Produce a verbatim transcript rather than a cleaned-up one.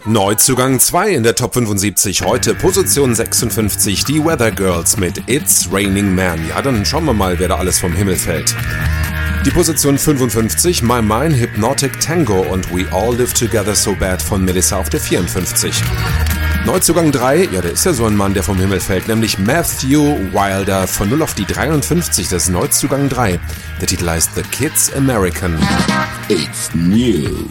Neuzugang zwei in der Top fünfundsiebzig, heute Position sechsundfünfzig, die Weather Girls mit It's Raining Man. Ja, dann schauen wir mal, wer da alles vom Himmel fällt. Die Position fünfundfünfzig, My Mind Hypnotic Tango und We All Live Together So Bad von Melissa auf der vierundfünfzig. Neuzugang drei, ja, der ist ja so ein Mann, der vom Himmel fällt, nämlich Matthew Wilder von null auf die dreiundfünfzig, das ist Neuzugang drei. Der Titel heißt The Kids American. It's new.